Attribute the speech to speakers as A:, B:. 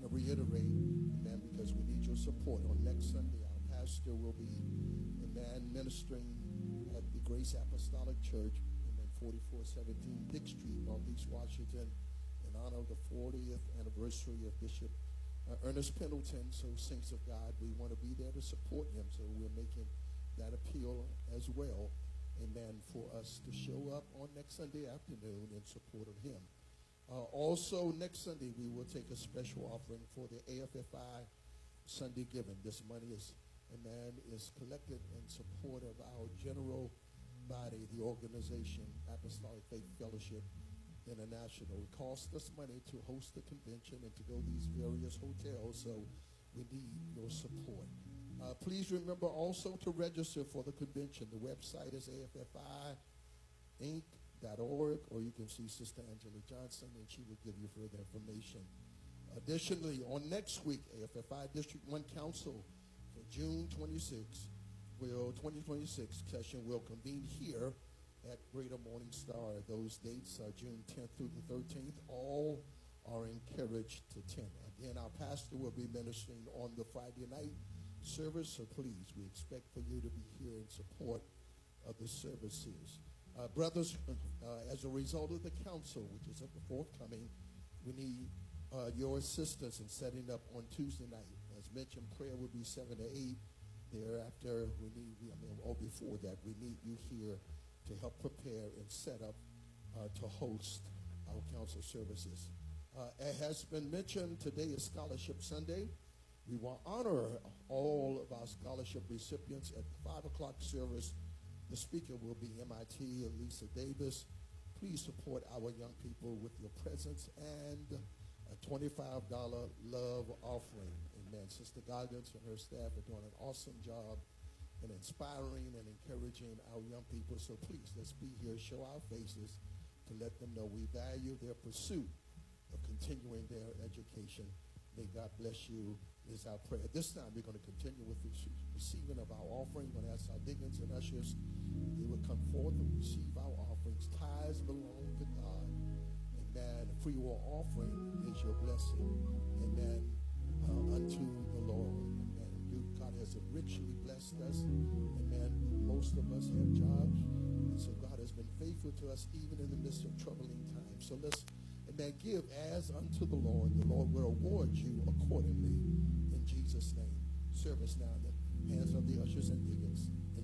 A: want to reiterate, amen, because we need your support. On next Sunday, our pastor will be, amen, ministering at the Grace Apostolic Church, amen, 4417 Dick Street, Northeast Washington, in honor of the 40th anniversary of Bishop Ernest Pendleton. So, saints of God, we want to be there to support him. So we're making that appeal as well, amen, for us to show up on next Sunday afternoon in support of him. Also, next Sunday, we will take a special offering for the AFFI Sunday Giving. This money is, amen, is collected in support of our general body, the organization, Apostolic Faith Fellowship International. It costs us money to host the convention and to go to these various hotels, so we need your support. Please remember also to register for the convention. The website is affiinc.org, or you can see Sister Angela Johnson, and she will give you further information. Additionally, on next week, AFFI District 1 Council for June 2026 session will convene here at Greater Morning Star. Those dates are June 10th through the 13th. All are encouraged to attend. Again, our pastor will be ministering on the Friday night service, so please, we expect for you to be here in support of the services. Brothers, as a result of the council, which is forthcoming, we need your assistance in setting up on Tuesday night. As mentioned, prayer will be 7 to 8. Thereafter, or before that, we need you here to help prepare and set up to host our council services. It has been mentioned, today is Scholarship Sunday. We will honor all of our scholarship recipients at the 5 o'clock service. The speaker will be MIT Lisa Davis. Please support our young people with your presence and a $25 love offering. Amen. Sister Goggins and her staff are doing an awesome job in inspiring and encouraging our young people. So please, let's be here, show our faces to let them know we value their pursuit of continuing their education. May God bless you, is our prayer. At this time, we're going to continue with the receiving of our offering. We're going to ask our deacons and ushers, they will come forth and receive our offerings. Tithes belong to God. Amen. A free will offering is your blessing. Amen. Unto the Lord. Amen. God has richly blessed us. Amen. Most of us have jobs. And so God has been faithful to us even in the midst of troubling times. So let's, amen, give as unto the Lord. The Lord will reward you accordingly in Jesus' name. Service now in the hands of the ushers and deacons.